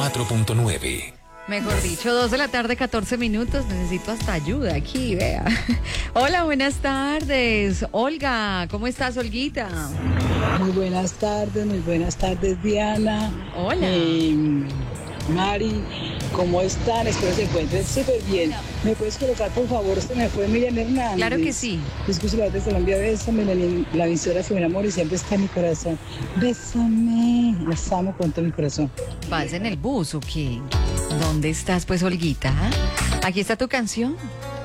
94.9. Mejor dicho, 2 de la tarde, 14 minutos. Necesito hasta ayuda aquí, vea. Hola, buenas tardes. Olga, ¿cómo estás, Olguita? Muy buenas tardes, Diana. Hola. Mari, ¿cómo están? Espero se encuentren súper bien. ¿Me puedes colocar, por favor, se me fue Miriam Hernández? Claro que sí. Yo escucho la voz de Colombia, bésame, la emisora fue mi amor y siempre está en mi corazón. Bésame, las amo con todo mi corazón. ¿Vas en el bus o qué? ¿Dónde estás, pues, Olguita? Aquí está tu canción.